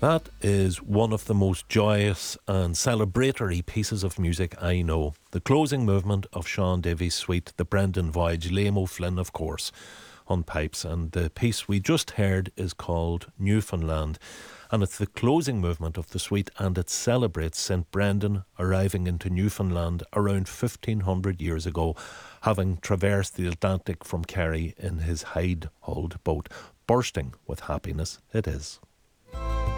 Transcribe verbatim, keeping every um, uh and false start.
That is one of the most joyous and celebratory pieces of music I know. The closing movement of Sean Davies' suite, The Brendan Voyage, Liam O'Flynn, of course, on pipes. And the piece we just heard is called Newfoundland. And it's the closing movement of the suite, and it celebrates Saint Brendan arriving into Newfoundland around fifteen hundred years ago, having traversed the Atlantic from Kerry in his hide-hulled boat. Bursting with happiness it is.